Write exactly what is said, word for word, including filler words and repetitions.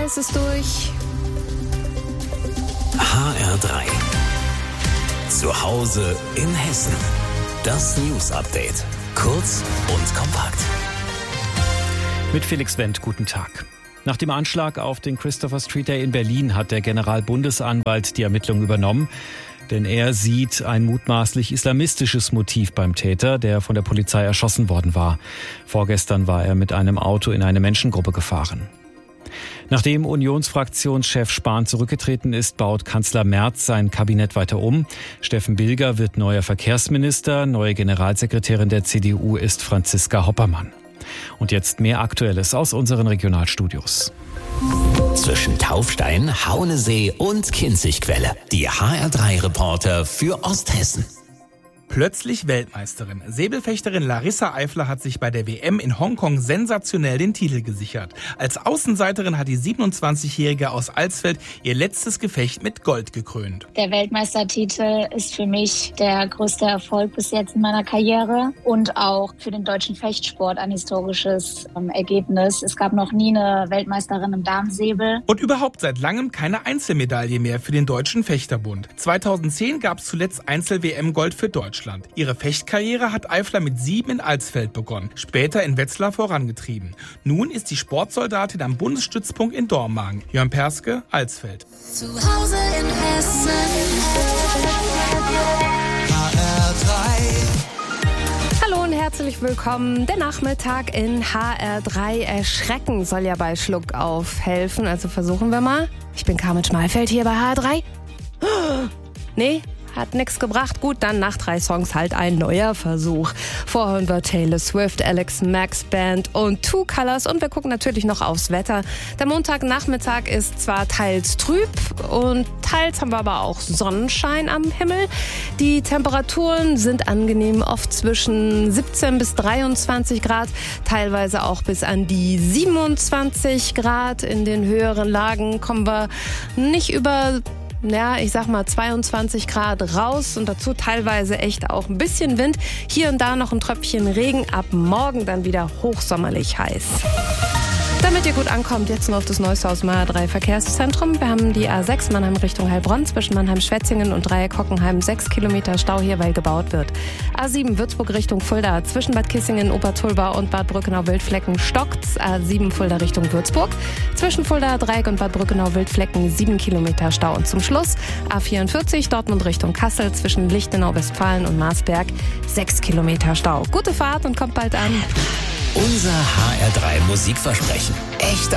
ist es durch. H R drei. Zu Hause in Hessen. Das News Update. Kurz und kompakt. Mit Felix Wendt, guten Tag. Nach dem Anschlag auf den Christopher Street Day in Berlin hat der Generalbundesanwalt die Ermittlungen übernommen. Denn er sieht ein mutmaßlich islamistisches Motiv beim Täter, der von der Polizei erschossen worden war. Vorgestern war er mit einem Auto in eine Menschengruppe gefahren. Nachdem Unionsfraktionschef Spahn zurückgetreten ist, baut Kanzler Merz sein Kabinett weiter um. Steffen Bilger wird neuer Verkehrsminister. Neue Generalsekretärin der C D U ist Franziska Hoppermann. Und jetzt mehr Aktuelles aus unseren Regionalstudios. Zwischen Taufstein, Haunesee und Kinzigquelle. Die H R drei Reporter für Osthessen. Plötzlich Weltmeisterin. Säbelfechterin Larissa Eifler hat sich bei der W M in Hongkong sensationell den Titel gesichert. Als Außenseiterin hat die siebenundzwanzigjährige aus Alsfeld ihr letztes Gefecht mit Gold gekrönt. Der Weltmeistertitel ist für mich der größte Erfolg bis jetzt in meiner Karriere und auch für den deutschen Fechtsport ein historisches ähm, Ergebnis. Es gab noch nie eine Weltmeisterin im Damensäbel. Und überhaupt seit langem keine Einzelmedaille mehr für den Deutschen Fechterbund. zweitausendzehn gab es zuletzt Einzel-W M-Gold für Deutschland. Ihre Fechtkarriere hat Eifler mit sieben in Alsfeld begonnen, später in Wetzlar vorangetrieben. Nun ist die Sportsoldatin am Bundesstützpunkt in Dormagen. Jörn Perske, Alsfeld. Zu Hause in Hessen. H R drei. Hallo und herzlich willkommen. Der Nachmittag in H R drei. Erschrecken soll ja bei Schluck auf helfen. Also versuchen wir mal. Ich bin Carmen Schmalfeld hier bei H R drei. Nee, hat nichts gebracht. Gut, dann nach drei Songs halt ein neuer Versuch. Vorhören wir Taylor Swift, Alex Max Band und Two Colors. Und wir gucken natürlich noch aufs Wetter. Der Montagnachmittag ist zwar teils trüb und teils haben wir aber auch Sonnenschein am Himmel. Die Temperaturen sind angenehm, oft zwischen siebzehn bis dreiundzwanzig Grad, teilweise auch bis an die siebenundzwanzig Grad. In den höheren Lagen kommen wir nicht über ja, ich sag mal zweiundzwanzig Grad raus und dazu teilweise echt auch ein bisschen Wind. Hier und da noch ein Tröpfchen Regen, ab morgen dann wieder hochsommerlich heiß. Damit ihr gut ankommt, jetzt nur auf das Neueste aus dem H R drei Verkehrszentrum. Wir haben die A sechs Mannheim Richtung Heilbronn zwischen Mannheim-Schwetzingen und Dreieck-Hockenheim. Sechs Kilometer Stau hier, weil gebaut wird. A sieben Würzburg Richtung Fulda zwischen Bad Kissingen, Obertulba und Bad Brückenau-Wildflecken stockt's. A sieben Fulda Richtung Würzburg. Zwischen Fulda, Dreieck und Bad Brückenau-Wildflecken sieben Kilometer Stau. Und zum Schluss A vierundvierzig Dortmund Richtung Kassel zwischen Lichtenau, Westfalen und Marsberg sechs Kilometer Stau. Gute Fahrt und kommt bald an. Unser H R drei Musikversprechen. Echter